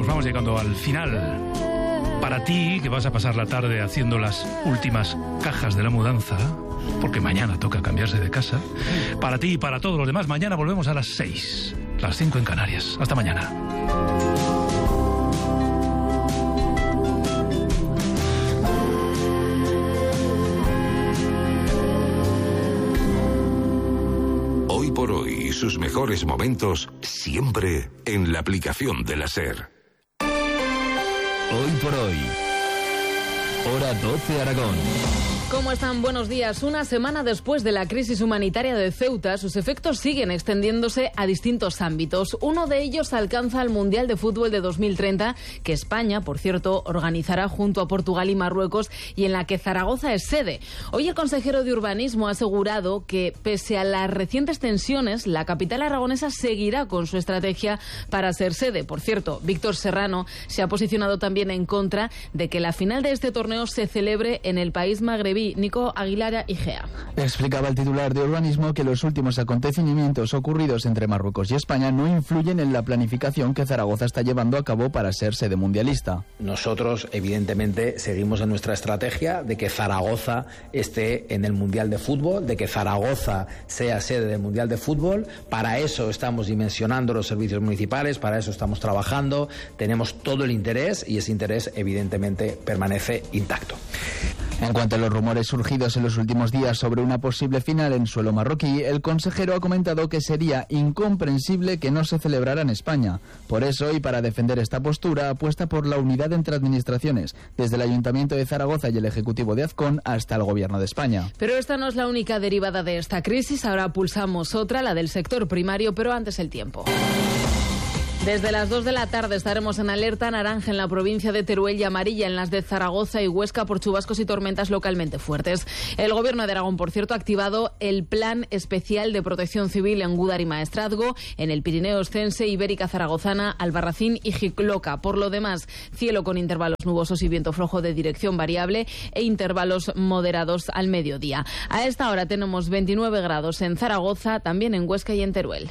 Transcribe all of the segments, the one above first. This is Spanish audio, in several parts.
vamos llegando al final. Para ti, que vas a pasar la tarde haciendo las últimas cajas de la mudanza, porque mañana toca cambiarse de casa. Para ti y para todos los demás, mañana volvemos a las 6, las 5 en Canarias. Hasta mañana. Hoy por hoy, sus mejores momentos, siempre en la aplicación de la SER. Hoy por hoy, hora 12 Aragón. ¿Cómo están? Buenos días. Una semana después de la crisis humanitaria de Ceuta, sus efectos siguen extendiéndose a distintos ámbitos. Uno de ellos alcanza al Mundial de Fútbol de 2030, que España, por cierto, organizará junto a Portugal y Marruecos, y en la que Zaragoza es sede. Hoy el consejero de Urbanismo ha asegurado que, pese a las recientes tensiones, la capital aragonesa seguirá con su estrategia para ser sede. Por cierto, Víctor Serrano se ha posicionado también en contra de que la final de este torneo se celebre en el país magrebí. Nico Aguilar y Gea. Explicaba el titular de Urbanismo que los últimos acontecimientos ocurridos entre Marruecos y España no influyen en la planificación que Zaragoza está llevando a cabo para ser sede mundialista. Nosotros, evidentemente, seguimos en nuestra estrategia de que Zaragoza esté en el Mundial de Fútbol, de que Zaragoza sea sede del Mundial de Fútbol. Para eso estamos dimensionando los servicios municipales, para eso estamos trabajando, tenemos todo el interés y ese interés, evidentemente, permanece intacto. En cuanto a los rumores surgidos en los últimos días sobre una posible final en suelo marroquí, el consejero ha comentado que sería incomprensible que no se celebrara en España. Por eso, y para defender esta postura, apuesta por la unidad entre administraciones, desde el Ayuntamiento de Zaragoza y el Ejecutivo de Azcón hasta el Gobierno de España. Pero esta no es la única derivada de esta crisis. Ahora pulsamos otra, la del sector primario, pero antes el tiempo. Desde las 2 de la tarde estaremos en alerta naranja en la provincia de Teruel y amarilla en las de Zaragoza y Huesca por chubascos y tormentas localmente fuertes. El Gobierno de Aragón, por cierto, ha activado el Plan Especial de Protección Civil en Gúdar y Maestrazgo, en el Pirineo Oscense, Ibérica Zaragozana, Albarracín y Jicloca. Por lo demás, cielo con intervalos nubosos y viento flojo de dirección variable e intervalos moderados al mediodía. A esta hora tenemos 29 grados en Zaragoza, también en Huesca y en Teruel.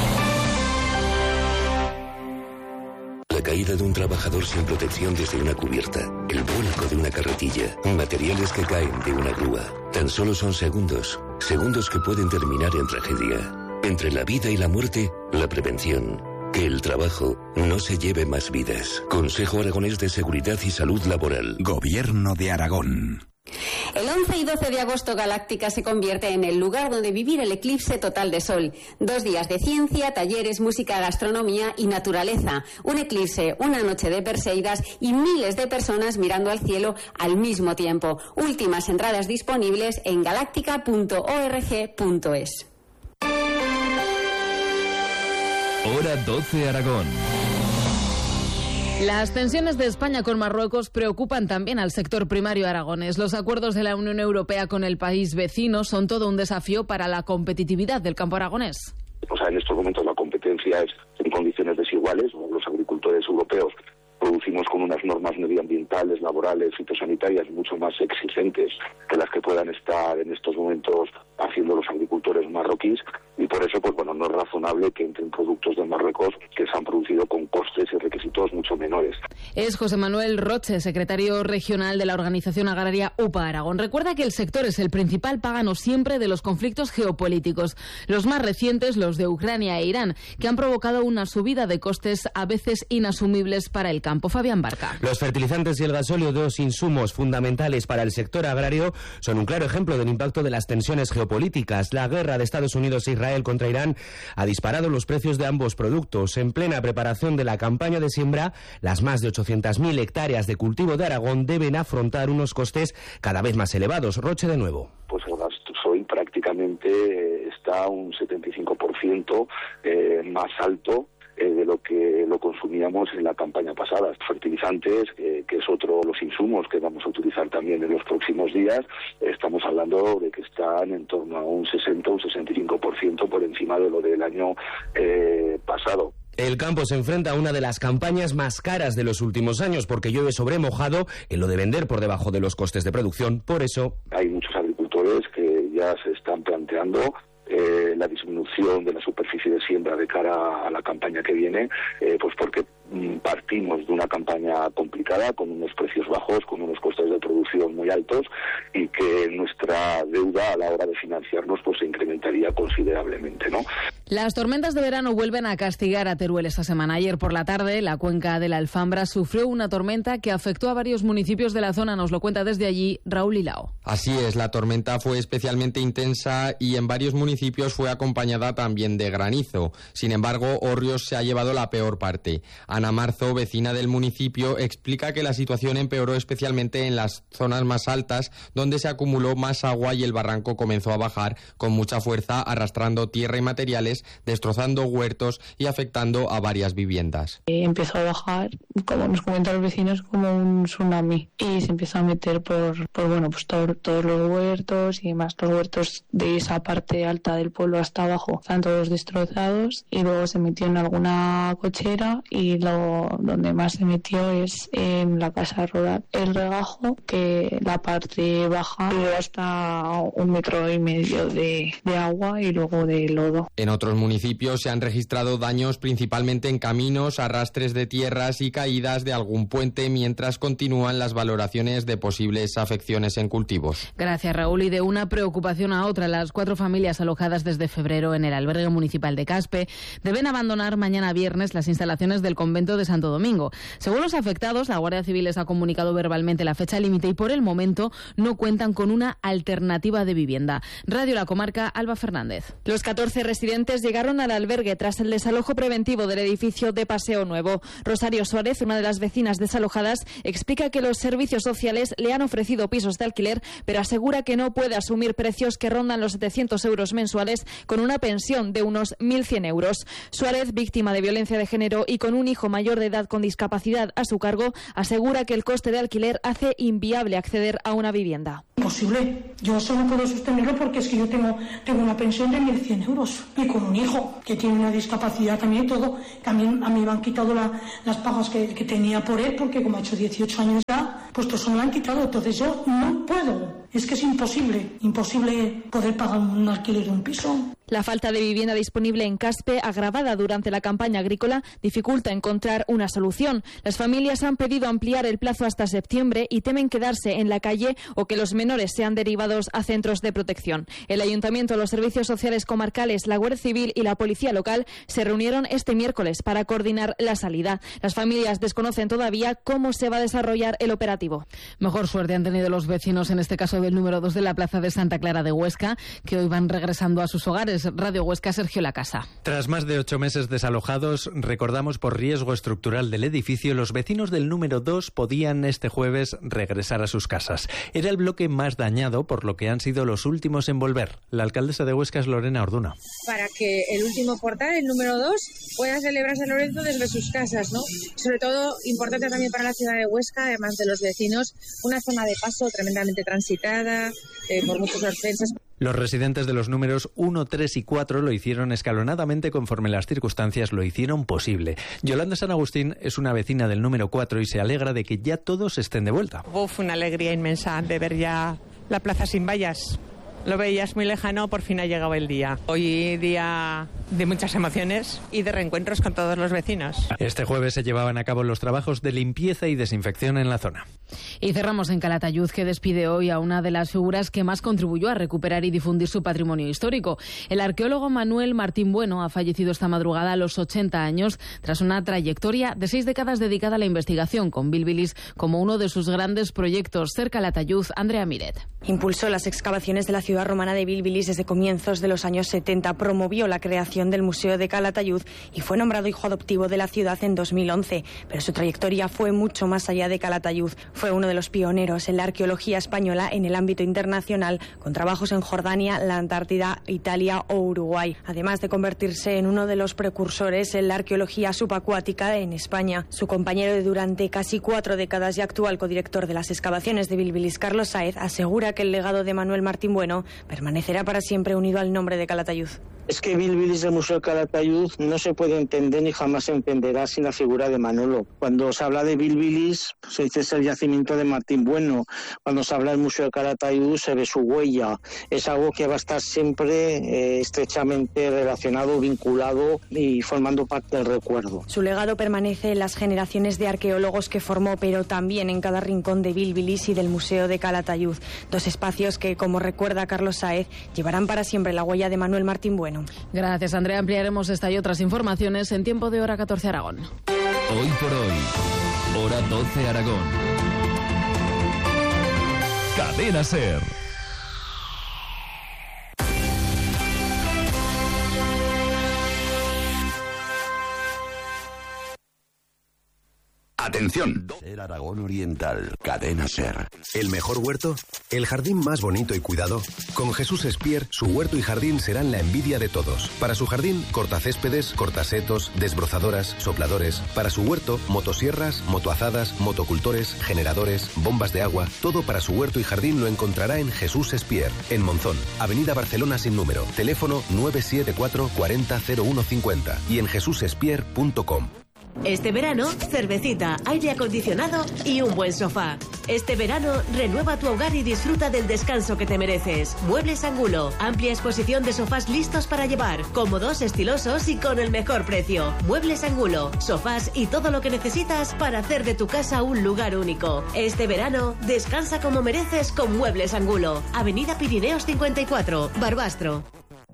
La caída de un trabajador sin protección desde una cubierta, el vuelco de una carretilla, materiales que caen de una grúa. Tan solo son segundos, segundos que pueden terminar en tragedia. Entre la vida y la muerte, la prevención. Que el trabajo no se lleve más vidas. Consejo Aragonés de Seguridad y Salud Laboral. Gobierno de Aragón. El 11 y 12 de agosto Galáctica se convierte en el lugar donde vivir el eclipse total de sol. 2 días de ciencia, talleres, música, gastronomía y naturaleza. Un eclipse, una noche de Perseidas y miles de personas mirando al cielo al mismo tiempo. Últimas entradas disponibles en galáctica.org.es. Hora 12 Aragón. Las tensiones de España con Marruecos preocupan también al sector primario aragonés. Los acuerdos de la Unión Europea con el país vecino son todo un desafío para la competitividad del campo aragonés. En estos momentos la competencia es en condiciones desiguales. Los agricultores europeos producimos con unas normas medioambientales, laborales, fitosanitarias mucho más exigentes que las que puedan estar en estos momentos haciendo los agricultores marroquíes, y por eso no es razonable que entren productos de Marruecos que se han producido con costes y requisitos mucho menores. Es José Manuel Roche, secretario regional de la organización agraria UPA Aragón. Recuerda que el sector es el principal pagano siempre de los conflictos geopolíticos, los más recientes, los de Ucrania e Irán, que han provocado una subida de costes a veces inasumibles para el campo. Fabián Barca. Los fertilizantes y el gasóleo, dos insumos fundamentales para el sector agrario, son un claro ejemplo del impacto de las tensiones geopolíticas. La guerra de Estados Unidos e Israel contra Irán ha disparado los precios de ambos productos. En plena preparación de la campaña de siembra, las más de 800.000 hectáreas de cultivo de Aragón deben afrontar unos costes cada vez más elevados. Roche de nuevo. Pues el gasoil prácticamente está un 75% más alto de lo que lo consumíamos en la campaña pasada. Fertilizantes, que es otro de los insumos que vamos a utilizar también en los próximos días, estamos hablando de que están en torno a un 60 o un 65% por encima de lo del año pasado. El campo se enfrenta a una de las campañas más caras de los últimos años porque llueve sobre mojado en lo de vender por debajo de los costes de producción. Por eso hay muchos agricultores que ya se están planteando la disminución de la superficie de siembra de cara a la campaña que viene, pues porque partimos de una campaña complicada, con unos precios bajos, con unos costes de producción muy altos, y que nuestra deuda a la hora de financiarnos pues se incrementaría considerablemente, ¿no? Las tormentas de verano vuelven a castigar a Teruel esta semana. Ayer por la tarde, la cuenca de la Alfambra sufrió una tormenta que afectó a varios municipios de la zona. Nos lo cuenta desde allí Raúl Hilao. Así es, la tormenta fue especialmente intensa y en varios municipios fue acompañada también de granizo. Sin embargo, Orrioz se ha llevado la peor parte. Ana Marzo, vecina del municipio, explica que la situación empeoró especialmente en las zonas más altas, donde se acumuló más agua y el barranco comenzó a bajar con mucha fuerza, arrastrando tierra y materiales, destrozando huertos y afectando a varias viviendas. Empezó a bajar, como nos comentan los vecinos, como un tsunami, y se empezó a meter por todos los huertos y demás. Los huertos de esa parte alta del pueblo hasta abajo están todos destrozados, y luego se metió en alguna cochera, y donde más se metió es en la casa rural. El regajo, que la parte baja llegó hasta 1,5 metros de agua y luego de lodo. En otros municipios se han registrado daños principalmente en caminos, arrastres de tierras y caídas de algún puente, mientras continúan las valoraciones de posibles afecciones en cultivos. Gracias, Raúl. Y de una preocupación a otra, las 4 familias alojadas desde febrero en el albergue municipal de Caspe deben abandonar mañana viernes las instalaciones del convento de Santo Domingo. Según los afectados, la Guardia Civil les ha comunicado verbalmente la fecha límite y por el momento no cuentan con una alternativa de vivienda. Radio La Comarca, Alba Fernández. Los 14 residentes llegaron al albergue tras el desalojo preventivo del edificio de Paseo Nuevo. Rosario Suárez, una de las vecinas desalojadas, explica que los servicios sociales le han ofrecido pisos de alquiler, pero asegura que no puede asumir precios que rondan los 700 euros mensuales con una pensión de unos 1.100 euros. Suárez, víctima de violencia de género y con un hijo mayor de edad con discapacidad a su cargo, asegura que el coste de alquiler hace inviable acceder a una vivienda. Imposible. Yo eso no puedo sostenerlo porque es que yo tengo una pensión de 1.100 euros y con un hijo que tiene una discapacidad también y todo. También a mí me han quitado las pagas que tenía por él, porque como ha hecho 18 años ya, pues todo eso me lo han quitado. Entonces yo no puedo. Es que es imposible poder pagar un alquiler de un piso. La falta de vivienda disponible en Caspe, agravada durante la campaña agrícola, dificulta encontrar una solución. Las familias han pedido ampliar el plazo hasta septiembre y temen quedarse en la calle o que los menores sean derivados a centros de protección. El Ayuntamiento, los servicios sociales comarcales, la Guardia Civil y la Policía Local se reunieron este miércoles para coordinar la salida. Las familias desconocen todavía cómo se va a desarrollar el operativo. Mejor suerte han tenido los vecinos, en este caso del número 2 de la Plaza de Santa Clara de Huesca, que hoy van regresando a sus hogares. Radio Huesca, Sergio Lacasa. Tras más de 8 meses desalojados, recordamos por riesgo estructural del edificio, los vecinos del número 2 podían este jueves regresar a sus casas. Era el bloque más dañado, por lo que han sido los últimos en volver. La alcaldesa de Huesca es Lorena Orduna. Para que el último portal, el número 2, pueda celebrar San Lorenzo desde sus casas, ¿no? Sobre todo, importante también para la ciudad de Huesca, además de los vecinos, una zona de paso tremendamente transitada, por muchos ascensos. Los residentes de los números 1, 3 y 4 lo hicieron escalonadamente conforme las circunstancias lo hicieron posible. Yolanda San Agustín es una vecina del número 4 y se alegra de que ya todos estén de vuelta. Fue una alegría inmensa de ver ya la plaza sin vallas. Lo veías muy lejano, por fin ha llegado el día. Hoy día de muchas emociones y de reencuentros con todos los vecinos. Este jueves se llevaban a cabo los trabajos de limpieza y desinfección en la zona. Y cerramos en Calatayud, que despide hoy a una de las figuras que más contribuyó a recuperar y difundir su patrimonio histórico. El arqueólogo Manuel Martín Bueno ha fallecido esta madrugada a los 80 años tras una trayectoria de 6 décadas dedicada a la investigación, con Bilbilis como uno de sus grandes proyectos. Cerca Calatayud, Andrea Miret. Impulsó las excavaciones de la ciudad romana de Bilbilis desde comienzos de los años 70, promovió la creación del Museo de Calatayud y fue nombrado hijo adoptivo de la ciudad en 2011. Pero su trayectoria fue mucho más allá de Calatayud. Fue uno de los pioneros en la arqueología española en el ámbito internacional, con trabajos en Jordania, la Antártida, Italia o Uruguay, además de convertirse en uno de los precursores en la arqueología subacuática en España. Su compañero de durante casi 4 décadas y actual codirector de las excavaciones de Bilbilis, Carlos Sáez, asegura que el legado de Manuel Martín Bueno Martínbueno permanecerá para siempre unido al nombre de Calatayud. Es que Bilbilis del Museo Calatayud no se puede entender ni jamás se entenderá sin la figura de Manolo. Cuando se habla de Bilbilis, se dice es el yacimiento de Martínbueno. Cuando se habla del Museo Calatayud, se ve su huella. Es algo que va a estar siempre estrechamente relacionado, vinculado y formando parte del recuerdo. Su legado permanece en las generaciones de arqueólogos que formó, pero también en cada rincón de Bilbilis y del Museo de Calatayud. Dos espacios que, como recuerda Carlos Sáez, llevarán para siempre la huella de Manuel Martínbueno. Gracias, Andrea. Ampliaremos esta y otras informaciones en tiempo de Hora 14 Aragón. Hoy por hoy, Hora 12 Aragón. Cadena SER. Atención. SER Aragón Oriental, Cadena SER. ¿El mejor huerto? ¿El jardín más bonito y cuidado? Con Jesús Espier, su huerto y jardín serán la envidia de todos. Para su jardín, cortacéspedes, cortasetos, desbrozadoras, sopladores. Para su huerto, motosierras, motoazadas, motocultores, generadores, bombas de agua. Todo para su huerto y jardín lo encontrará en Jesús Espier, en Monzón, Avenida Barcelona sin número, teléfono 974 40 0150 y en jesusespier.com. Este verano, cervecita, aire acondicionado y un buen sofá. Este verano, renueva tu hogar y disfruta del descanso que te mereces. Muebles Angulo, amplia exposición de sofás listos para llevar, cómodos, estilosos y con el mejor precio. Muebles Angulo, sofás y todo lo que necesitas para hacer de tu casa un lugar único. Este verano, descansa como mereces con Muebles Angulo. Avenida Pirineos 54, Barbastro.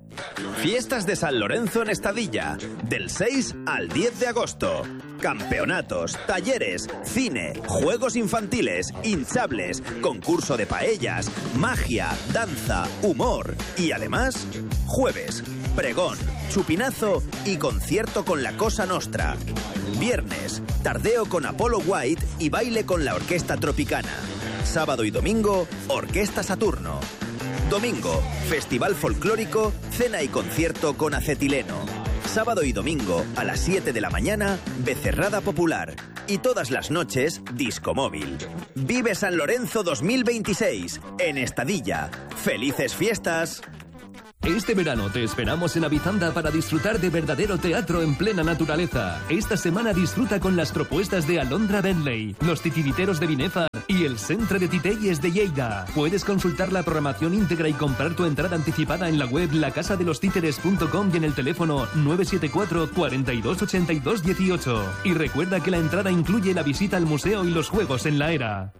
Fiestas de San Lorenzo en Estadilla, del 6 al 10 de agosto. Campeonatos, talleres, cine, juegos infantiles, hinchables, concurso de paellas, magia, danza, humor y además, jueves, pregón, chupinazo y concierto con la Cosa Nostra. Viernes, tardeo con Apollo White y baile con la Orquesta Tropicana. Sábado y domingo, Orquesta Saturno. Domingo, festival folclórico, cena y concierto con Acetileno. Sábado y domingo, a las 7 de la mañana, Becerrada Popular. Y todas las noches, Disco Móvil. Vive San Lorenzo 2026, en Estadilla. ¡Felices fiestas! Este verano te esperamos en Avizanda para disfrutar de verdadero teatro en plena naturaleza. Esta semana disfruta con las propuestas de Alondra Bentley, Los Titiriteros de Binefar y el Centre de Titelles de Lleida. Puedes consultar la programación íntegra y comprar tu entrada anticipada en la web lacasadelostiteres.com y en el teléfono 974 42 82 18. Y recuerda que la entrada incluye la visita al museo y los juegos en la era.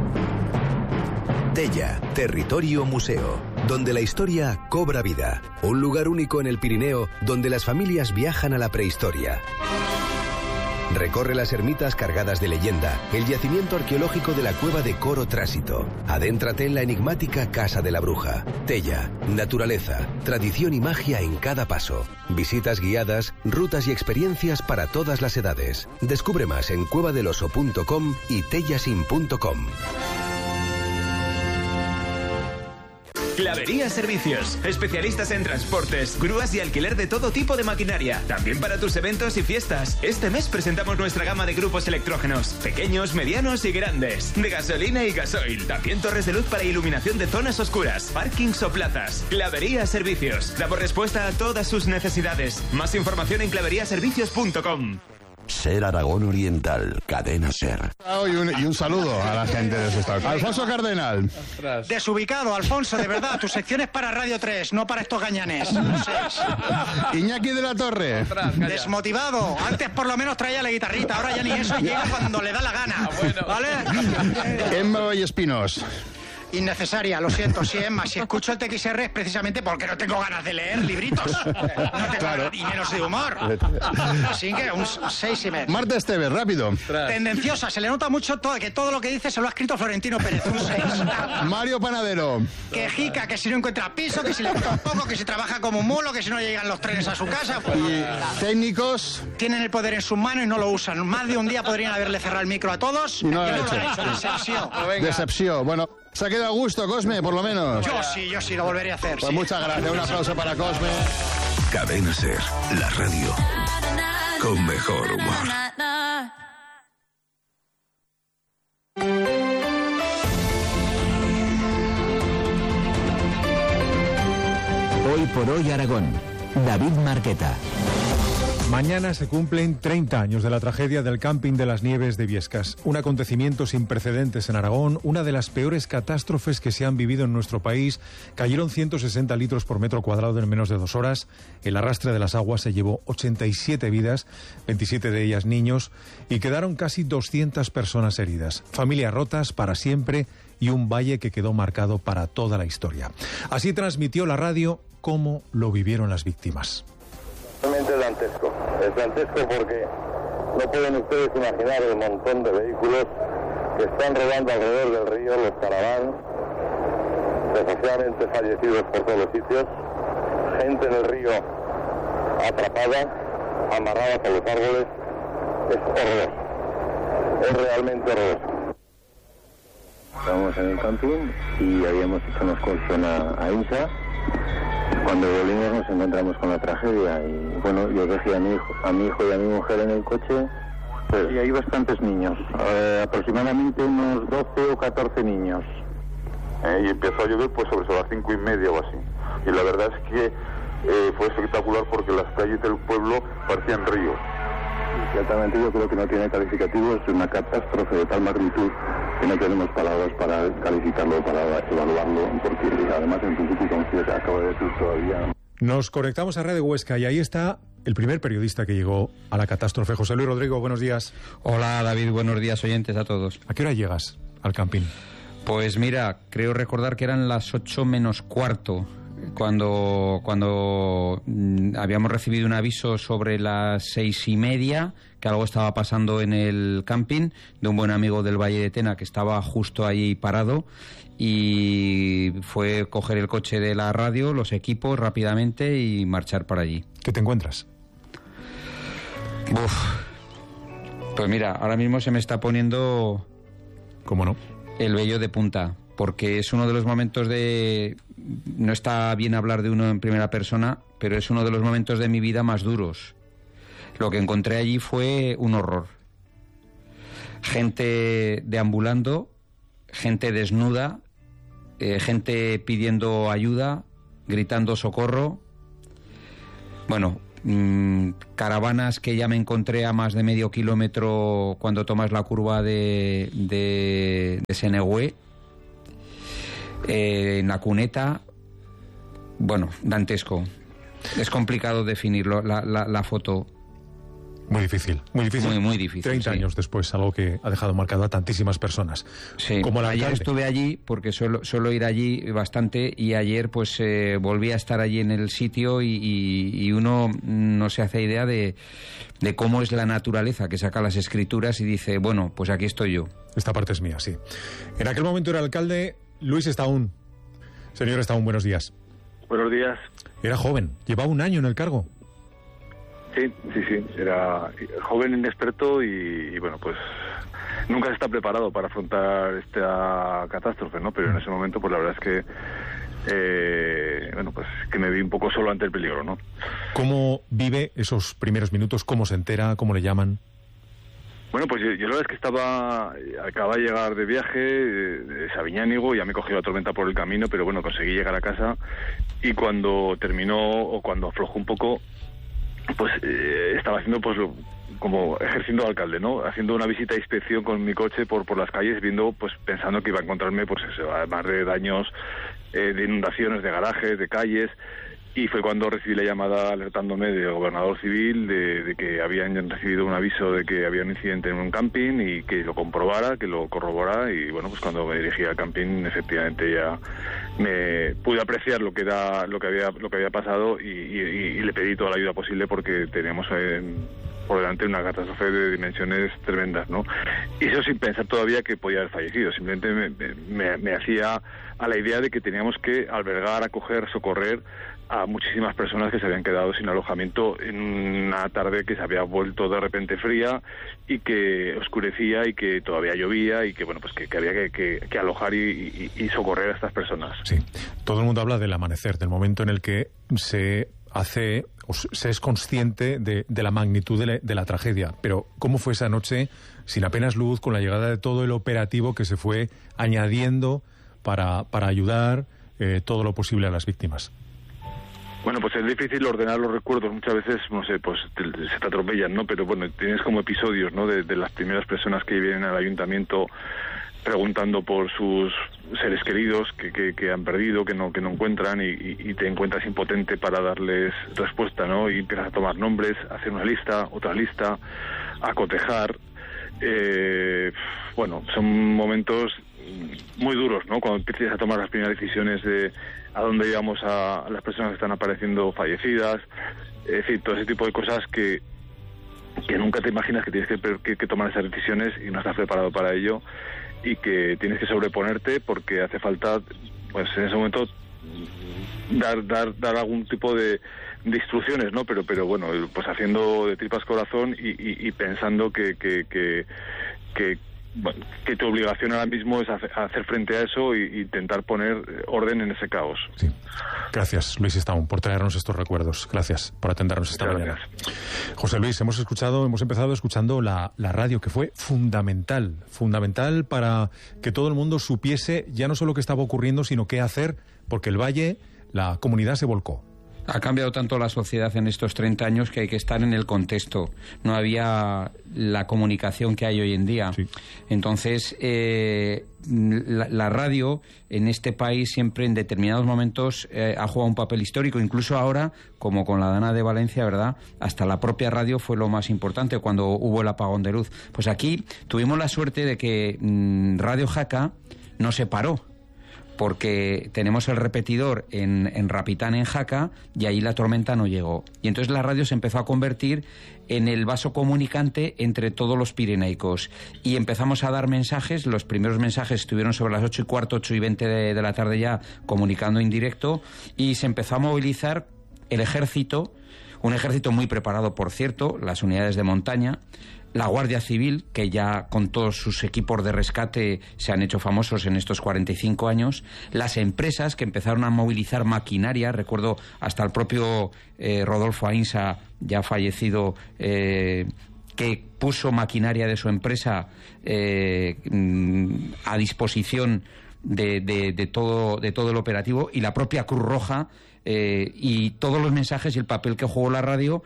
Tella, territorio museo, donde la historia cobra vida. Un lugar único en el Pirineo donde las familias viajan a la prehistoria. Recorre las ermitas cargadas de leyenda, el yacimiento arqueológico de la cueva de Coro Trásito. Adéntrate en la enigmática Casa de la Bruja. Tella, naturaleza, tradición y magia en cada paso. Visitas guiadas, rutas y experiencias para todas las edades. Descubre más en cuevadeloso.com y tellasin.com. Clavería Servicios, especialistas en transportes, grúas y alquiler de todo tipo de maquinaria, también para tus eventos y fiestas. Este mes presentamos nuestra gama de grupos electrógenos, pequeños, medianos y grandes, de gasolina y gasoil, también torres de luz para iluminación de zonas oscuras, parkings o plazas. Clavería Servicios, damos respuesta a todas sus necesidades. Más información en claveriaservicios.com. SER Aragón Oriental, Cadena SER. Y un saludo a la gente de ese estado. Alfonso Cardenal. Desubicado, Alfonso, de verdad. Tu sección es para Radio 3, no para estos gañanes. Iñaki de la Torre. Desmotivado. Antes por lo menos traía la guitarrita, ahora ya ni eso, llega cuando le da la gana. ¿Vale? Emma Vallespinos. Innecesaria, lo siento, sí, Emma. Si escucho el TXR es precisamente porque no tengo ganas de leer libritos. No tengo ganas, y menos de humor. Así que un 6,5. Marta Esteves, rápido. Tendenciosa, se le nota mucho que todo lo que dice se lo ha escrito Florentino Pérez. Un 6. Mario Panadero. Que jica, que si no encuentra piso, que si le gusta un poco, que si trabaja como un mulo, que si no llegan los trenes a su casa. Y técnicos. Tienen el poder en sus manos y no lo usan. Más de un día podrían haberle cerrado el micro a todos. No lo han hecho. Decepción. Decepción. Bueno, se ha quedado a gusto, Cosme, por lo menos. Yo sí, lo volvería a hacer. Pues sí. Muchas gracias. Un aplauso para Cosme. Cadena SER, la radio con mejor humor. Hoy por hoy Aragón. David Marqueta. Mañana se cumplen 30 años de la tragedia del camping de las Nieves de Biescas. Un acontecimiento sin precedentes en Aragón, una de las peores catástrofes que se han vivido en nuestro país. Cayeron 160 litros por metro cuadrado en menos de 2 horas. El arrastre de las aguas se llevó 87 vidas, 27 de ellas niños, y quedaron casi 200 personas heridas. Familias rotas para siempre y un valle que quedó marcado para toda la historia. Así transmitió la radio cómo lo vivieron las víctimas. Realmente es dantesco porque no pueden ustedes imaginar el montón de vehículos que están rodando alrededor del río, los caravans, desgraciadamente fallecidos por todos los sitios, gente en el río atrapada, amarradas a los árboles. Es horroroso, es realmente horroroso. Estábamos en el camping y habíamos hecho una excursión a Insa. Cuando volvimos nos encontramos con la tragedia y bueno, yo dejé a mi hijo y a mi mujer en el coche, pues, y hay bastantes niños, aproximadamente unos 12 o 14 niños. Y empezó a llover pues sobre las 5:30 o así. Y la verdad es que fue espectacular porque las calles del pueblo parecían ríos. Ciertamente yo creo que no tiene calificativo, es una catástrofe de tal magnitud que no tenemos palabras para calificarlo, para evaluarlo, porque además en principio, como se acaba de decir todavía... Nos conectamos a Radio Huesca y ahí está el primer periodista que llegó a la catástrofe. José Luis Rodrigo, buenos días. Hola David, buenos días oyentes a todos. ¿A qué hora llegas al camping? Pues mira, creo recordar que eran las 8 menos cuarto. Cuando habíamos recibido un aviso sobre las 6:30 que algo estaba pasando en el camping de un buen amigo del Valle de Tena que estaba justo ahí parado, y fue coger el coche de la radio, los equipos rápidamente y marchar para allí. ¿Qué te encuentras? Pues mira, ahora mismo se me está poniendo... ¿Cómo no? El vello de punta, porque es uno de los momentos de... No está bien hablar de uno en primera persona, pero es uno de los momentos de mi vida más duros. Lo que encontré allí fue un horror. Gente deambulando, gente desnuda, gente pidiendo ayuda, gritando socorro. Bueno, caravanas que ya me encontré a más de medio kilómetro cuando tomas la curva de Senegüe. En la cuneta, bueno, dantesco. Es complicado definirlo, la foto. Muy difícil, muy difícil. Muy difícil. 30 años después, algo que ha dejado marcado a tantísimas personas. Sí, como ayer estuve allí, porque suelo ir allí bastante, y ayer pues volví a estar allí en el sitio y uno no se hace idea de cómo es la naturaleza, que saca las escrituras y dice, bueno, pues aquí estoy yo. Esta parte es mía, sí. En aquel momento era alcalde Luis Estaún. Señor Estaún, buenos días. Buenos días. Era joven, llevaba 1 año en el cargo. Sí, era joven, inexperto y bueno, pues nunca se está preparado para afrontar esta catástrofe, ¿no? Pero en ese momento, pues la verdad es que, bueno, pues que me vi un poco solo ante el peligro, ¿no? ¿Cómo vive esos primeros minutos? ¿Cómo se entera? ¿Cómo le llaman? Bueno, pues yo la verdad es que acababa de llegar de viaje de Sabiñánigo, ya me cogió la tormenta por el camino, pero bueno, conseguí llegar a casa y cuando terminó o cuando aflojó un poco, pues estaba haciendo pues como ejerciendo de alcalde, ¿no? Haciendo una visita de inspección con mi coche por las calles, viendo, pues pensando que iba a encontrarme pues eso, además de daños de inundaciones de garajes, de calles. Y fue cuando recibí la llamada alertándome del gobernador civil de que habían recibido un aviso de que había un incidente en un camping y que lo comprobara, que lo corroborara. Y bueno, pues cuando me dirigí al camping, efectivamente ya me pude apreciar lo que había pasado y le pedí toda la ayuda posible porque teníamos por delante una catástrofe de dimensiones tremendas, ¿no? Y eso sin pensar todavía que podía haber fallecido. Simplemente me hacía a la idea de que teníamos que albergar, acoger, socorrer a muchísimas personas que se habían quedado sin alojamiento en una tarde que se había vuelto de repente fría y que oscurecía y que todavía llovía y que bueno, pues que había que alojar y socorrer a estas personas. Sí, todo el mundo habla del amanecer, del momento en el que se es consciente de la magnitud de la tragedia, pero ¿cómo fue esa noche sin apenas luz, con la llegada de todo el operativo que se fue añadiendo para ayudar todo lo posible a las víctimas? Bueno, pues es difícil ordenar los recuerdos, muchas veces, no sé, pues se te atropellan, ¿no? Pero bueno, tienes como episodios, ¿no? De las primeras personas que vienen al ayuntamiento preguntando por sus seres queridos que han perdido, que no encuentran, y te encuentras impotente para darles respuesta, ¿no? Y empiezas a tomar nombres, a hacer una lista, otra lista, a cotejar. Bueno, son momentos muy duros, ¿no? Cuando empiezas a tomar las primeras decisiones de a dónde llevamos a las personas que están apareciendo fallecidas, es decir, todo ese tipo de cosas que nunca te imaginas que tienes que tomar esas decisiones y no estás preparado para ello, y que tienes que sobreponerte porque hace falta, pues en ese momento, dar algún tipo de instrucciones, ¿no? Pero bueno, pues haciendo de tripas corazón y pensando que tu obligación ahora mismo es hacer frente a eso e intentar poner orden en ese caos. Sí. Gracias, Luis Estaún, por traernos estos recuerdos. Gracias por atendernos esta mañana. José Luis, hemos empezado escuchando la radio, que fue fundamental para que todo el mundo supiese ya no solo qué estaba ocurriendo, sino qué hacer, porque el Valle, la comunidad se volcó. Ha cambiado tanto la sociedad en estos 30 años que hay que estar en el contexto. No había la comunicación que hay hoy en día. Sí. Entonces, la radio en este país siempre en determinados momentos ha jugado un papel histórico. Incluso ahora, como con la Dana de Valencia, ¿verdad? Hasta la propia radio fue lo más importante cuando hubo el apagón de luz. Pues aquí tuvimos la suerte de que Radio Jaca no se paró, porque tenemos el repetidor en Rapitán, en Jaca, y ahí la tormenta no llegó. Y entonces la radio se empezó a convertir en el vaso comunicante entre todos los pirenaicos. Y empezamos a dar mensajes. Los primeros mensajes estuvieron sobre las 8:15, 8:20 de la tarde ya, comunicando en directo, y se empezó a movilizar el ejército, un ejército muy preparado, por cierto, las unidades de montaña, la Guardia Civil, que ya con todos sus equipos de rescate se han hecho famosos en estos 45 años, las empresas que empezaron a movilizar maquinaria, recuerdo hasta el propio Rodolfo Ainsa, ya fallecido, que puso maquinaria de su empresa a disposición de todo el operativo, y la propia Cruz Roja, y todos los mensajes y el papel que jugó la radio,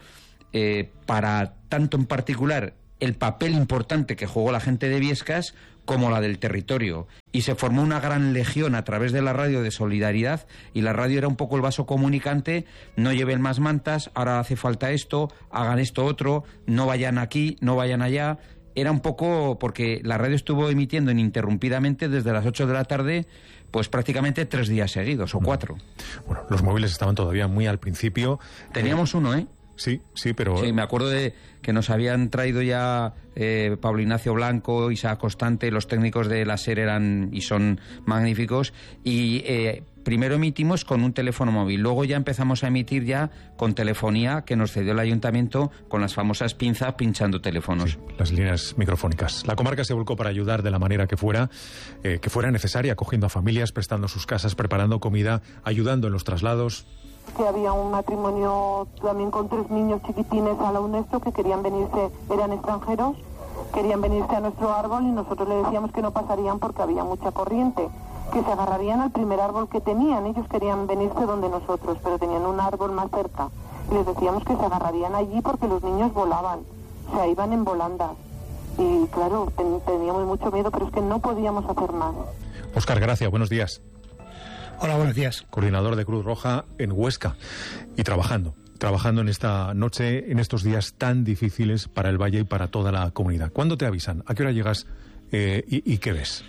para tanto en particular el papel importante que jugó la gente de Biescas como la del territorio. Y se formó una gran legión a través de la radio de solidaridad, y la radio era un poco el vaso comunicante: no lleven más mantas, ahora hace falta esto, hagan esto otro, no vayan aquí, no vayan allá. Era un poco porque la radio estuvo emitiendo ininterrumpidamente desde las 8 de la tarde, pues prácticamente 3 días seguidos, o 4. Bueno, los móviles estaban todavía muy al principio. Teníamos uno, ¿eh? Sí, pero... Sí, me acuerdo de que nos habían traído ya Pablo Ignacio Blanco, Isaac Constante, los técnicos de la SER eran y son magníficos, y primero emitimos con un teléfono móvil, luego ya empezamos a emitir ya con telefonía que nos cedió el ayuntamiento, con las famosas pinzas pinchando teléfonos. Sí, las líneas microfónicas. La comarca se volcó para ayudar de la manera que fuera necesaria, acogiendo a familias, prestando sus casas, preparando comida, ayudando en los traslados. Que había un matrimonio también con 3 niños chiquitines a la UNESCO que querían venirse, eran extranjeros, querían venirse a nuestro árbol, y nosotros le decíamos que no pasarían porque había mucha corriente, que se agarrarían al primer árbol que tenían. Ellos querían venirse donde nosotros, pero tenían un árbol más cerca, y les decíamos que se agarrarían allí porque los niños volaban, o sea, iban en volandas, y claro, teníamos mucho miedo, pero es que no podíamos hacer más. Óscar Gracia, buenos días. Hola, buenos días. Coordinador de Cruz Roja en Huesca, y trabajando en esta noche, en estos días tan difíciles para el Valle y para toda la comunidad. ¿Cuándo te avisan? ¿A qué hora llegas y qué ves?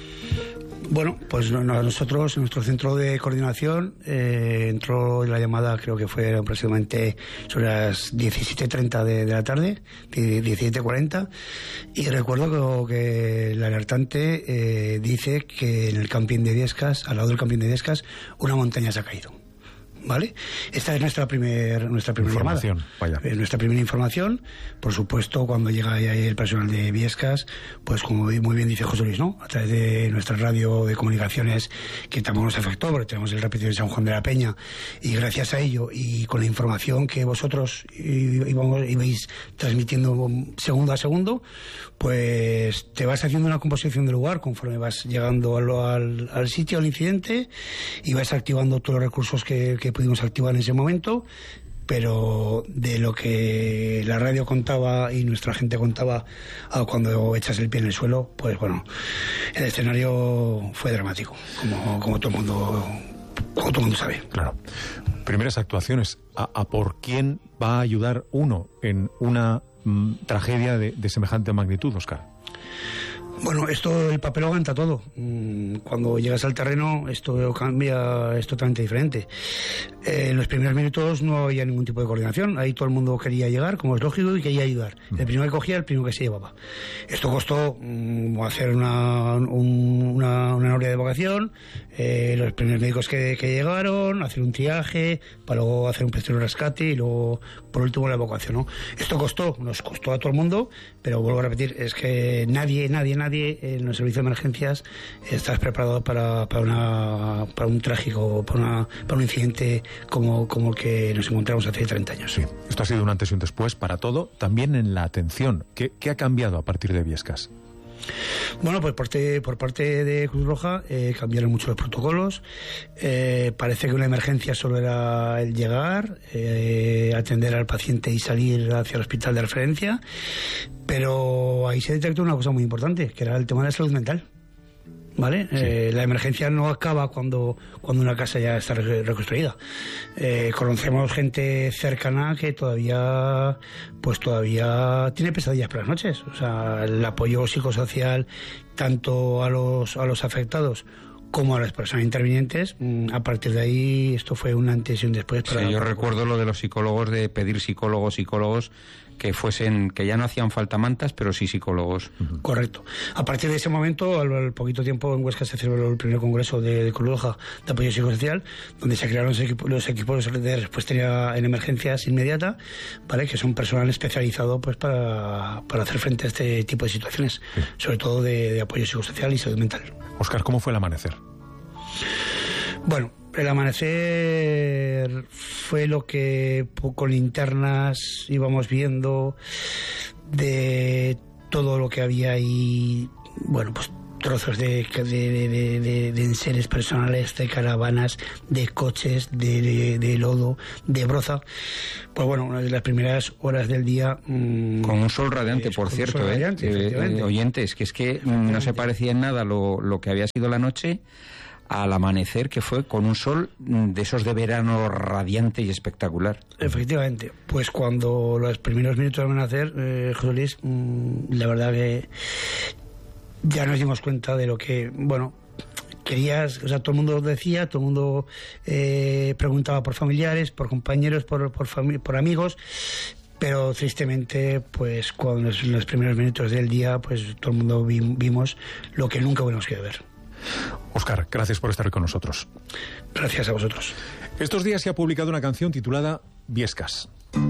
Bueno, pues nosotros, en nuestro centro de coordinación, entró la llamada, creo que fue aproximadamente sobre las 17:30 de la tarde, 17:40, y recuerdo que el alertante dice que en el camping de Biescas, al lado del camping de Biescas, una montaña se ha caído. ¿Vale? Esta es nuestra primera información, llamada. Vaya. Nuestra primera información. Por supuesto, cuando llega el personal de Biescas, pues como muy bien dice José Luis, ¿no? A través de nuestra radio de comunicaciones, que tampoco nos afectó, porque tenemos el repetidor de San Juan de la Peña, y gracias a ello y con la información que vosotros ibais transmitiendo segundo a segundo, pues te vas haciendo una composición del lugar conforme vas llegando al sitio, al incidente, y vas activando todos los recursos que que pudimos activar en ese momento, pero de lo que la radio contaba y nuestra gente contaba cuando echas el pie en el suelo, pues bueno, el escenario fue dramático, como todo el mundo sabe. Claro. Primeras actuaciones. ¿A por quién va a ayudar uno en una tragedia de semejante magnitud, Óscar? Bueno, el papel lo aguanta todo. Cuando llegas al terreno, esto cambia, es totalmente diferente. En los primeros minutos no había ningún tipo de coordinación. Ahí todo el mundo quería llegar, como es lógico, y quería ayudar. El primero que cogía, el primero que se llevaba. Esto costó hacer una noria de evacuación, los primeros médicos que llegaron, hacer un triaje, para luego hacer un posterior rescate y luego, por último, la evacuación, ¿no? Esto nos costó a todo el mundo, pero vuelvo a repetir, es que nadie en los servicios de emergencias está preparado para un trágico, para un incidente como el que nos encontramos hace 30 años. Sí, esto ha sido un antes y un después para todo, también en la atención. ¿Qué ha cambiado a partir de Biescas? Bueno, pues por parte de Cruz Roja cambiaron mucho los protocolos. Parece que una emergencia solo era el llegar, atender al paciente y salir hacia el hospital de referencia, pero ahí se detectó una cosa muy importante, que era el tema de la salud mental. ¿Vale? Sí. La emergencia no acaba cuando una casa ya está reconstruida. Conocemos gente cercana que todavía tiene pesadillas por las noches. O sea, el apoyo psicosocial tanto a los afectados como a las personas intervinientes, a partir de ahí esto fue un antes y un después. Yo recuerdo lo de los psicólogos, de pedir psicólogos que ya no hacían falta mantas, pero sí psicólogos. Correcto. A partir de ese momento, al poquito tiempo, en Huesca se celebró el primer congreso de Cruz Roja de apoyo psicosocial, donde se crearon los equipos de respuesta en emergencias inmediata, ¿vale? Que son personal especializado pues para hacer frente a este tipo de situaciones, sobre todo de apoyo psicosocial y salud mental. Óscar, ¿cómo fue el amanecer? Bueno, el amanecer fue lo que con linternas íbamos viendo de todo lo que había ahí. Bueno, pues trozos de enseres personales, de caravanas, de coches, de lodo, de broza. Pues bueno, una de las primeras horas del día... con un sol radiante, por cierto, oyentes, que es que no se parecía en nada lo que había sido la noche al amanecer, que fue con un sol de esos de verano radiante y espectacular. Efectivamente, pues cuando los primeros minutos del amanecer, José Luis, la verdad que ya nos dimos cuenta de lo que, bueno, querías, o sea, todo el mundo decía, todo el mundo preguntaba por familiares, por compañeros, por amigos, pero tristemente, pues cuando en los primeros minutos del día, pues todo el mundo vimos lo que nunca hubiéramos querido ver. Óscar, gracias por estar con nosotros. Gracias a vosotros. Estos días se ha publicado una canción titulada Biescas.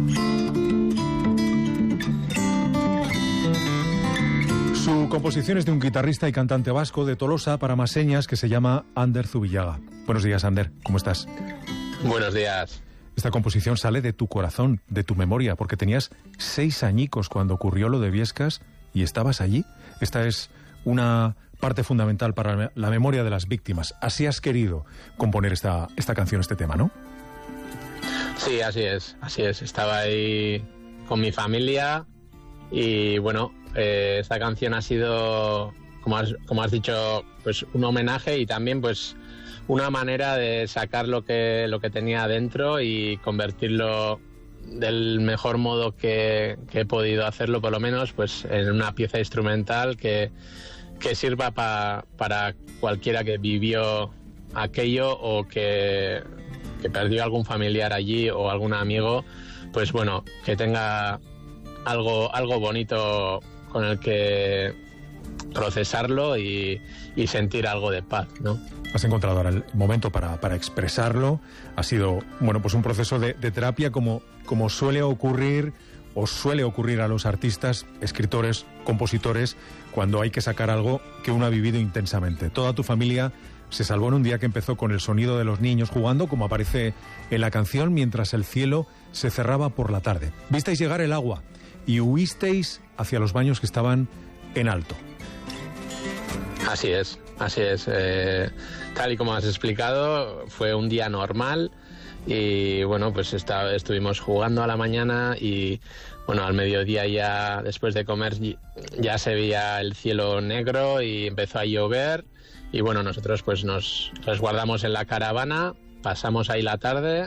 Su composición es de un guitarrista y cantante vasco de Tolosa para más señas que se llama Ander Zubillaga. Buenos días, Ander. ¿Cómo estás? Buenos días. Esta composición sale de tu corazón, de tu memoria, porque tenías 6 añicos cuando ocurrió lo de Biescas y estabas allí. Esta es una parte fundamental para la memoria de las víctimas. Así has querido componer esta canción, este tema, ¿no? Sí, así es. Estaba ahí con mi familia y bueno, esta canción ha sido, como has dicho, pues un homenaje y también pues una manera de sacar lo que tenía adentro y convertirlo del mejor modo que he podido hacerlo, por lo menos, pues en una pieza instrumental que sirva para cualquiera que vivió aquello o que perdió algún familiar allí o algún amigo, pues bueno, que tenga algo bonito con el que procesarlo y sentir algo de paz, ¿no? Has encontrado ahora el momento para expresarlo. Ha sido, bueno, pues un proceso de terapia como suele ocurrir a los artistas, escritores, compositores, cuando hay que sacar algo que uno ha vivido intensamente. Toda tu familia se salvó en un día que empezó con el sonido de los niños jugando, como aparece en la canción, mientras el cielo se cerraba por la tarde. Visteis llegar el agua y huisteis hacia los baños que estaban en alto. Así es. Tal y como has explicado, fue un día normal y bueno, pues estuvimos jugando a la mañana y bueno, al mediodía ya después de comer ya se veía el cielo negro y empezó a llover y bueno, nosotros pues nos resguardamos en la caravana, pasamos ahí la tarde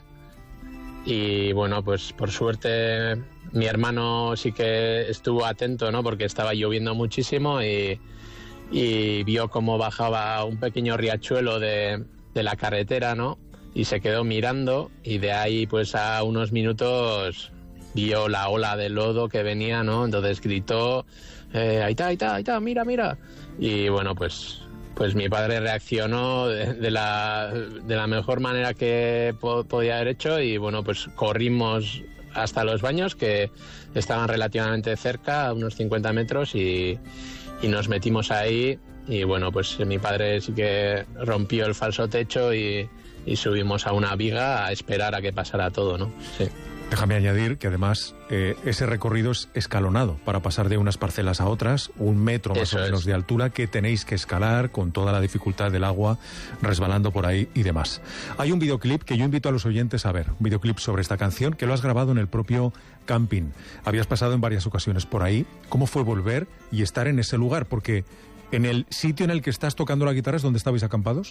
y bueno, pues por suerte mi hermano sí que estuvo atento, ¿no? Porque estaba lloviendo muchísimo y vio cómo bajaba un pequeño riachuelo de la carretera, ¿no? Y se quedó mirando y de ahí pues a unos minutos vio la ola de lodo que venía, ¿no? Entonces gritó, ahí está, mira. Y bueno, pues mi padre reaccionó de la mejor manera que podía haber hecho y bueno, pues corrimos hasta los baños que estaban relativamente cerca, a unos 50 metros y nos metimos ahí y bueno, pues mi padre sí que rompió el falso techo y subimos a una viga a esperar a que pasara todo, ¿no? Sí. Déjame añadir que además ese recorrido es escalonado para pasar de unas parcelas a otras, 1 metro más o menos de altura que tenéis que escalar con toda la dificultad del agua resbalando por ahí y demás. Hay un videoclip que yo invito a los oyentes a ver, un videoclip sobre esta canción que lo has grabado en el propio camping. Habías pasado en varias ocasiones por ahí. ¿Cómo fue volver y estar en ese lugar? Porque en el sitio en el que estás tocando la guitarra es donde estabais acampados.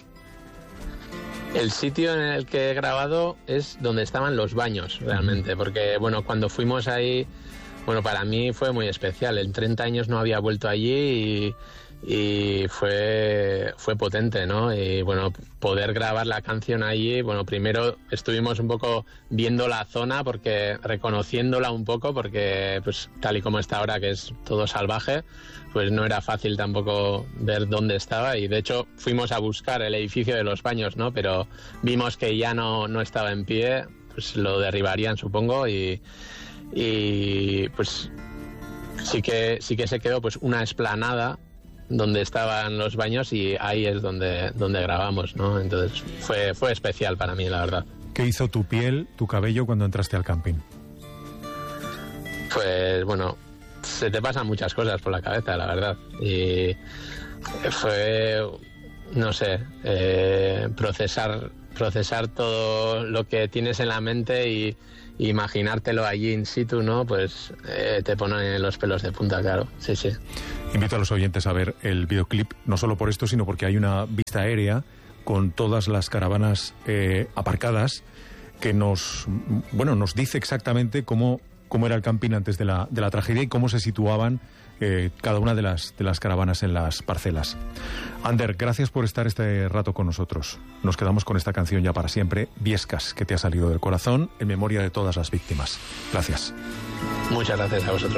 El sitio en el que he grabado es donde estaban los baños, realmente, porque, bueno, cuando fuimos ahí, bueno, para mí fue muy especial. En 30 años no había vuelto allí y fue potente, ¿no? Y, bueno, poder grabar la canción allí, bueno, primero estuvimos un poco viendo la zona, reconociéndola un poco, porque, pues, tal y como está ahora, que es todo salvaje, pues no era fácil tampoco ver dónde estaba y de hecho fuimos a buscar el edificio de los baños, ¿no? Pero vimos que ya no estaba en pie, pues lo derribarían supongo y pues sí que se quedó pues una explanada donde estaban los baños y ahí es donde grabamos, ¿no? Entonces fue especial para mí, la verdad. ¿Qué hizo tu piel, tu cabello cuando entraste al camping? Pues bueno, se te pasan muchas cosas por la cabeza, la verdad. Y fue, no sé, procesar todo lo que tienes en la mente y imaginártelo allí in situ, ¿no? Pues te ponen los pelos de punta, claro. Sí. Invito a los oyentes a ver el videoclip, no solo por esto, sino porque hay una vista aérea con todas las caravanas aparcadas que nos dice exactamente cómo era el camping antes de la tragedia y cómo se situaban cada una de las caravanas en las parcelas. Ander, gracias por estar este rato con nosotros. Nos quedamos con esta canción ya para siempre, Viescas, que te ha salido del corazón, en memoria de todas las víctimas. Gracias. Muchas gracias a vosotros.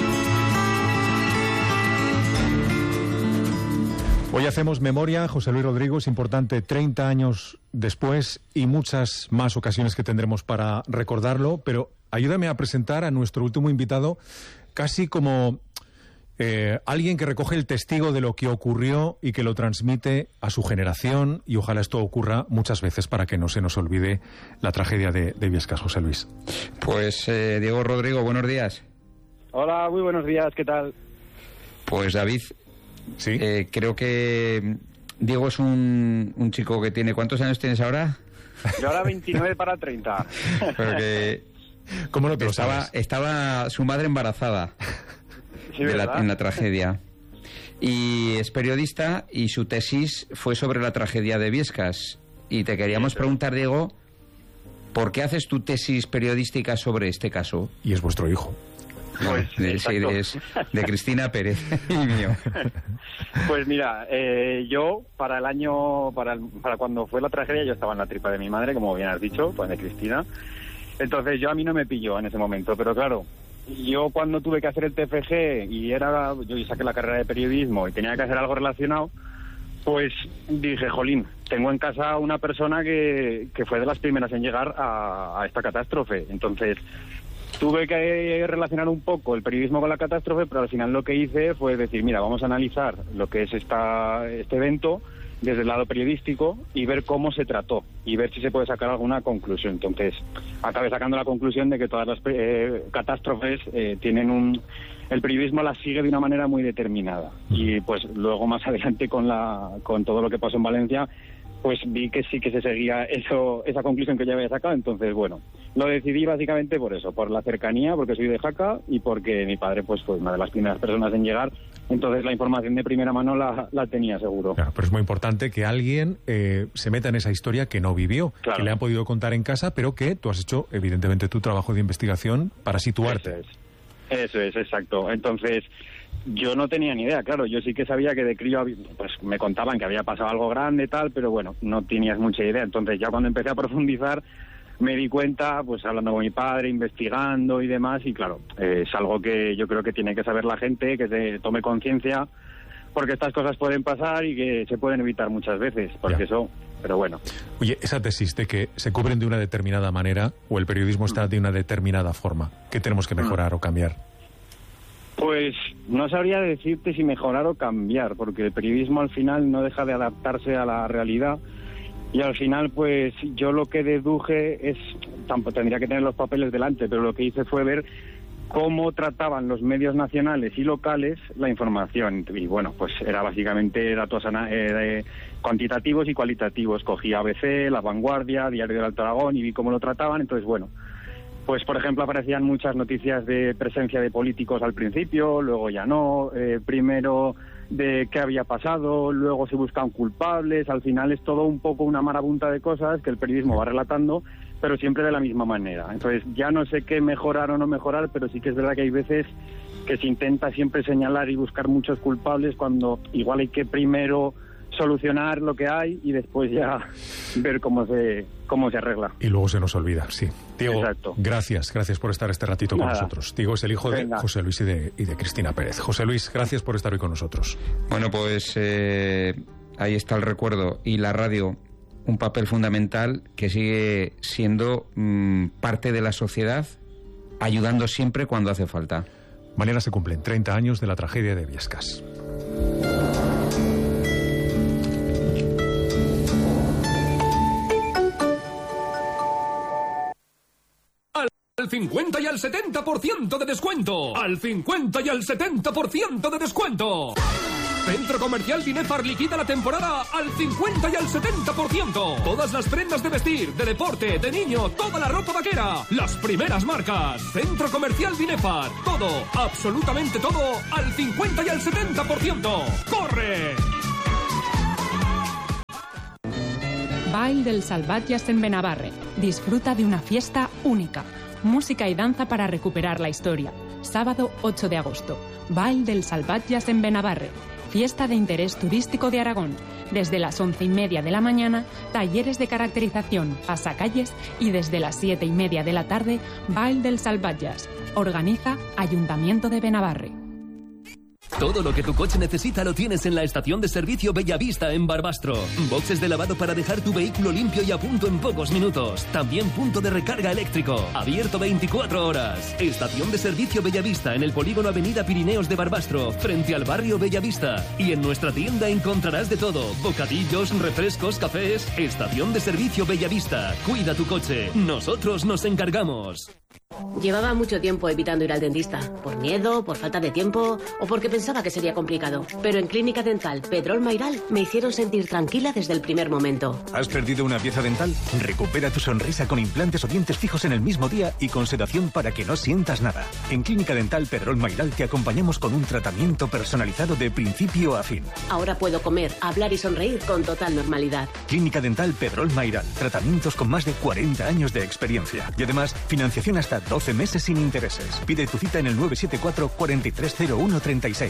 Hoy hacemos memoria, José Luis Rodrigo, es importante, 30 años después y muchas más ocasiones que tendremos para recordarlo, pero ayúdame a presentar a nuestro último invitado casi como alguien que recoge el testigo de lo que ocurrió y que lo transmite a su generación y ojalá esto ocurra muchas veces para que no se nos olvide la tragedia de Viescas, José Luis. Pues Diego Rodrigo, buenos días. Hola, muy buenos días, ¿qué tal? Pues David, ¿sí? Creo que Diego es un chico que tiene... ¿Cuántos años tienes ahora? Yo ahora 29 para 30. Porque ¿cómo no te lo sabes? Estaba su madre embarazada en la tragedia. Y es periodista y su tesis fue sobre la tragedia de Viescas. Y te queríamos preguntar, Diego, ¿por qué haces tu tesis periodística sobre este caso? Y es vuestro hijo. Pues, es de Cristina Pérez y mío. Pues mira, yo para cuando fue la tragedia yo estaba en la tripa de mi madre, como bien has dicho, pues de Cristina. Entonces a mí no me pilló en ese momento, pero claro, yo cuando tuve que hacer el TFG yo saqué la carrera de periodismo y tenía que hacer algo relacionado, pues dije, jolín, tengo en casa una persona que fue de las primeras en llegar a esta catástrofe. Entonces tuve que relacionar un poco el periodismo con la catástrofe, pero al final lo que hice fue decir, mira, vamos a analizar lo que es este evento desde el lado periodístico y ver cómo se trató y ver si se puede sacar alguna conclusión. Entonces, acabé sacando la conclusión de que todas las catástrofes tienen el periodismo las sigue de una manera muy determinada. Y pues luego más adelante con todo lo que pasó en Valencia, pues vi que sí que se seguía esa conclusión que yo había sacado. Entonces, bueno, lo decidí básicamente por eso, por la cercanía, porque soy de Jaca y porque mi padre pues fue una de las primeras personas en llegar. Entonces la información de primera mano la tenía seguro. Claro, pero es muy importante que alguien se meta en esa historia que no vivió, claro, que le han podido contar en casa, pero que tú has hecho evidentemente tu trabajo de investigación para situarte. Eso es, exacto. Entonces, yo no tenía ni idea, claro, yo sí que sabía que de crío pues me contaban que había pasado algo grande, tal, pero bueno, no tenías mucha idea. Entonces ya cuando empecé a profundizar me di cuenta, pues hablando con mi padre, investigando y demás, y claro, es algo que yo creo que tiene que saber la gente, que se tome conciencia, porque estas cosas pueden pasar y que se pueden evitar muchas veces, porque eso... Pero bueno. Oye, esa tesis de que se cubren de una determinada manera o el periodismo está de una determinada forma, ¿qué tenemos que mejorar o cambiar? Pues no sabría decirte si mejorar o cambiar, porque el periodismo al final no deja de adaptarse a la realidad y al final pues yo lo que deduje es, tampoco tendría que tener los papeles delante, pero lo que hice fue ver cómo trataban los medios nacionales y locales la información. Y bueno, pues era básicamente datos cuantitativos y cualitativos. Cogí ABC, La Vanguardia, Diario del Alto Aragón y vi cómo lo trataban. Entonces, bueno, pues por ejemplo aparecían muchas noticias de presencia de políticos al principio, luego ya no, primero de qué había pasado, luego se buscan culpables, al final es todo un poco una marabunta de cosas que el periodismo va relatando, pero siempre de la misma manera. Entonces ya no sé qué mejorar o no mejorar, pero sí que es verdad que hay veces que se intenta siempre señalar y buscar muchos culpables cuando igual hay que primero solucionar lo que hay y después ya ver cómo se arregla. Y luego se nos olvida, sí. Diego, exacto. Gracias por estar este ratito con nosotros. Diego es el hijo de José Luis y de Cristina Pérez. José Luis, gracias por estar hoy con nosotros. Bueno, pues ahí está el recuerdo y la radio, un papel fundamental que sigue siendo parte de la sociedad, ayudando siempre cuando hace falta. Mañana se cumplen 30 años de la tragedia de Biescas. Al 50 y al 70% de descuento. Al 50 y al 70% de descuento. Centro Comercial Binefar liquida la temporada al 50 y al 70%. Todas las prendas de vestir, de deporte, de niño, toda la ropa vaquera. Las primeras marcas. Centro Comercial Binefar. Todo, absolutamente todo, al 50 y al 70%. ¡Corre! Ball dels Salvatges en Benavarre. Disfruta de una fiesta única. Música y danza para recuperar la historia. Sábado 8 de agosto. Ball dels Salvatges en Benavarre. Fiesta de interés turístico de Aragón. Desde las 11:30 de la mañana, talleres de caracterización, pasacalles y desde las 7:30 de la tarde, Ball dels Salvatges. Organiza Ayuntamiento de Benavarre. Todo lo que tu coche necesita lo tienes en la estación de servicio Bellavista en Barbastro. Boxes de lavado para dejar tu vehículo limpio y a punto en pocos minutos. También punto de recarga eléctrico. Abierto 24 horas. Estación de servicio Bellavista en el polígono Avenida Pirineos de Barbastro, frente al barrio Bellavista. Y en nuestra tienda encontrarás de todo. Bocadillos, refrescos, cafés. Estación de servicio Bellavista. Cuida tu coche. Nosotros nos encargamos. Llevaba mucho tiempo evitando ir al dentista, por miedo, por falta de tiempo o porque pensaba que sería complicado. Pero en Clínica Dental Pedrol Mairal me hicieron sentir tranquila desde el primer momento. ¿Has perdido una pieza dental? Recupera tu sonrisa con implantes o dientes fijos en el mismo día y con sedación para que no sientas nada. En Clínica Dental Pedrol Mairal te acompañamos con un tratamiento personalizado de principio a fin. Ahora puedo comer, hablar y sonreír con total normalidad. Clínica Dental Pedrol Mairal. Tratamientos con más de 40 años de experiencia. Y además, financiación hasta 12 meses sin intereses. Pide tu cita en el 974 430136.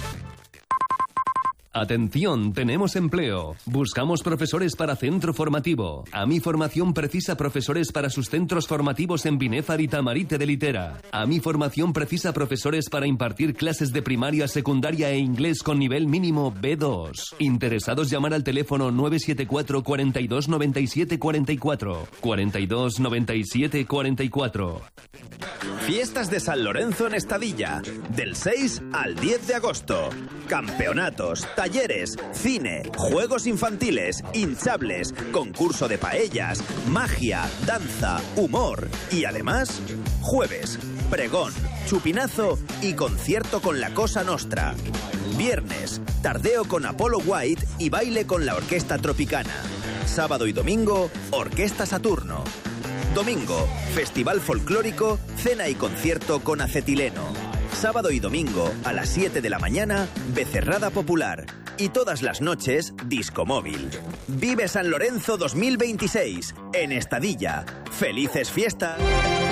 Atención, tenemos empleo. Buscamos profesores para centro formativo. AMI Formación precisa profesores para sus centros formativos en Binefar y Tamarite de Litera. AMI Formación precisa profesores para impartir clases de primaria, secundaria e inglés con nivel mínimo B2. Interesados, llamar al teléfono 974 42 97 44. 42 97 44. Fiestas de San Lorenzo en Estadilla, del 6 al 10 de agosto. Campeonatos, talleres, cine, juegos infantiles, hinchables, concurso de paellas, magia, danza, humor y además, jueves, pregón, chupinazo y concierto con la Cosa Nostra. Viernes, tardeo con Apollo White y baile con la Orquesta Tropicana. Sábado y domingo, Orquesta Saturno. Domingo, Festival Folclórico, cena y concierto con Acetileno. Sábado y domingo, a las 7 de la mañana, Becerrada Popular. Y todas las noches, Disco Móvil. Vive San Lorenzo 2026, en Estadilla. ¡Felices fiestas!